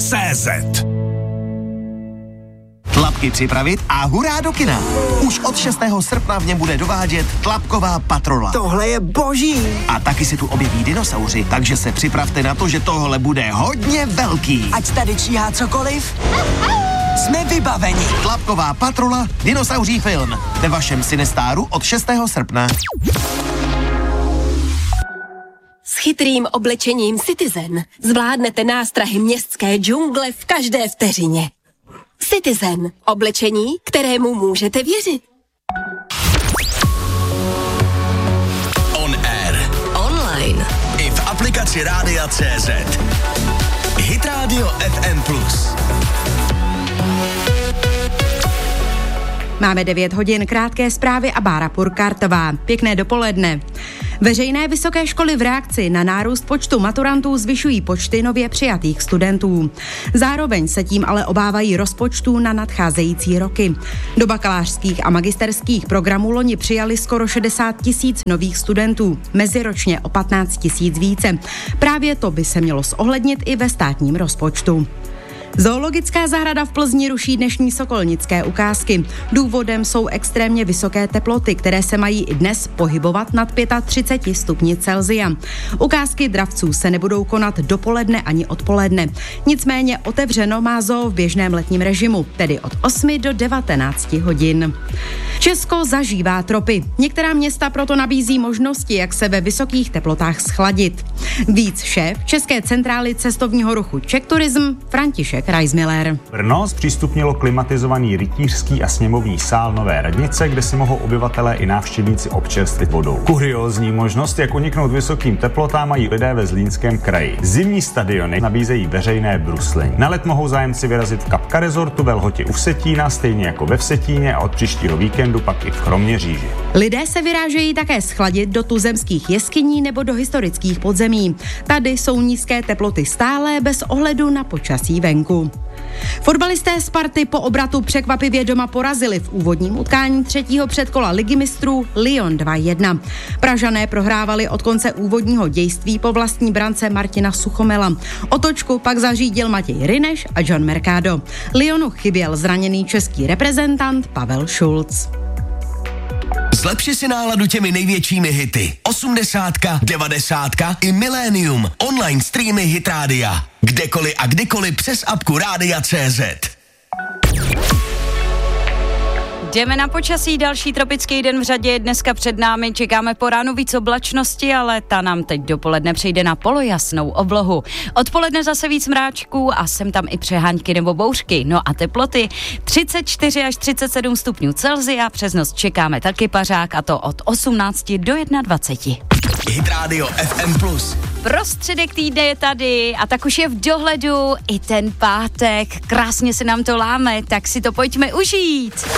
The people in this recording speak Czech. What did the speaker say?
CZ. Tlapky připravit a hurá do kina. Už od 6. srpna v něm bude dovádět Tlapková patrola. Tohle je boží. A taky se tu objeví dinosauři, takže se připravte na to, že tohle bude hodně velký. Ať tady číhá cokoliv, jsme vybaveni. Tlapková patrola, dinosauří film. Ve vašem Cinestáru od 6. srpna. S chytrým oblečením Citizen zvládnete nástrahy městské džungle v každé vteřině. Citizen. Oblečení, kterému můžete věřit. On air. Online. I v aplikaci Rádia CZ. Hit Radio FM+. Máme 9 hodin, krátké zprávy a Bára Purkartová. Pěkné dopoledne. Veřejné vysoké školy v reakci na nárůst počtu maturantů zvyšují počty nově přijatých studentů. Zároveň se tím ale obávají rozpočtů na nadcházející roky. Do bakalářských a magisterských programů loni přijali skoro 60 000 nových studentů, meziročně o 15 000 více. Právě to by se mělo zohlednit i ve státním rozpočtu. Zoologická zahrada v Plzni ruší dnešní sokolnické ukázky. Důvodem jsou extrémně vysoké teploty, které se mají i dnes pohybovat nad 35 stupni Celsia. Ukázky dravců se nebudou konat dopoledne ani odpoledne. Nicméně otevřeno má zoo v běžném letním režimu, tedy od 8 do 19 hodin. Česko zažívá tropy. Některá města proto nabízí možnosti, jak se ve vysokých teplotách schladit. Víc šéf České centrály cestovního ruchu Czech Tourism František Reismiller. Brno zpřístupnilo klimatizovaný rytířský a sněmovní sál Nové radnice, kde si mohou obyvatelé i návštěvníci občerstvit vodou. Kuriózní možnost, jak uniknout vysokým teplotám, mají lidé ve Zlínském kraji. Zimní stadiony nabízejí veřejné bruslení. Na let mohou zájemci vyrazit v Kapka Resortu ve Lhotě u Vsetína, stejně jako ve Vsetíně, a od příštího víkendu pak i v Kroměříži. Lidé se vyrážejí také schladit do tuzemských jeskyní nebo do historických podzemí. Tady jsou nízké teploty stálé bez ohledu na počasí venku. Fotbalisté Sparty po obratu překvapivě doma porazili v úvodním utkání 3. předkola Ligy mistrů Lyon 2-1. Pražané prohrávali od konce úvodního dějství po vlastní brance Martina Suchomela. Otočku pak zařídil Matěj Ryneš a John Mercado. Lyonu chyběl zraněný český reprezentant Pavel Šulc. Zlepši si náladu těmi největšími hity. 80, 90 i Milénium. Online streamy Hit Rádia. Kdekoliv a kdykoliv přes apku Rádia CZ. Jdeme na počasí, další tropický den v řadě, dneska před námi, čekáme po ránu víc oblačnosti, ale ta nám teď dopoledne přejde na polojasnou oblohu. Odpoledne zase víc mráčků a sem tam i přehánky nebo bouřky, no a teploty 34 až 37 stupňů Celsia, přes noc čekáme taky pařák a to od 18 do 21. Hit Radio FM+. Prostředek týdne je tady a tak už je v dohledu i ten pátek, krásně se nám to láme, tak si to pojďme užít.